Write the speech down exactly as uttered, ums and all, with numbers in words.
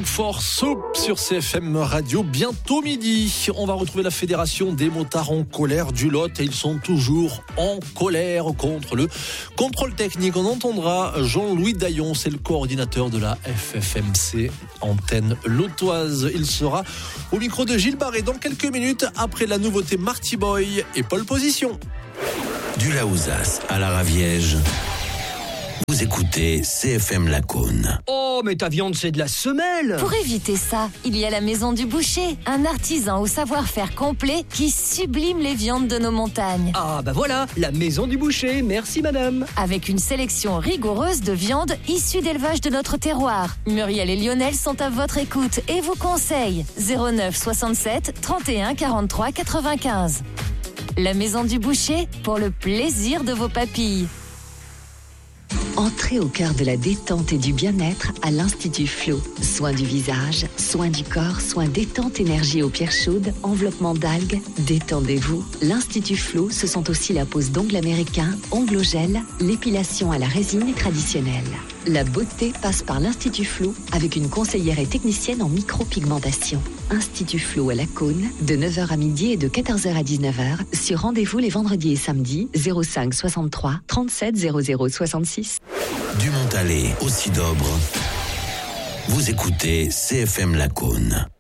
Looking for Soup sur C F M Radio. Bientôt midi, on va retrouver la fédération des motards en colère du Lot et ils sont toujours en colère contre le contrôle technique. On entendra Jean-Louis Daillon, c'est le coordinateur de la F F M C antenne lotoise. Il sera au micro de Gilles Barré dans quelques minutes après la nouveauté Marty Boy et Pole Position. Du Laouzas à la Raviège. Vous écoutez C F M Lacaune. Oh, mais ta viande, c'est de la semelle. Pour éviter ça, il y a la Maison du Boucher, un artisan au savoir-faire complet qui sublime les viandes de nos montagnes. Ah, bah voilà, la Maison du Boucher, merci madame. Avec une sélection rigoureuse de viandes issues d'élevage de notre terroir. Muriel et Lionel sont à votre écoute et vous conseillent zéro neuf soixante-sept trente et un quarante-trois quatre-vingt-quinze. La Maison du Boucher, pour le plaisir de vos papilles. Entrez au cœur de la détente et du bien-être à l'Institut Flow. Soins du visage, soins du corps, soins détente, énergie aux pierres chaudes, enveloppement d'algues. Détendez-vous. L'Institut Flow, ce sont aussi la pose d'ongles américains, ongles au gel, l'épilation à la résine traditionnelle. La beauté passe par l'Institut Flow avec une conseillère et technicienne en micropigmentation. Institut Flow à Lacaune, de neuf heures à midi et de quatorze heures à dix-neuf heures. Sur rendez-vous les vendredis et samedis, zéro cinq soixante-trois trente-sept zéro zéro soixante-six. Du Montalet au Sidobre. Vous écoutez C F M Lacaune.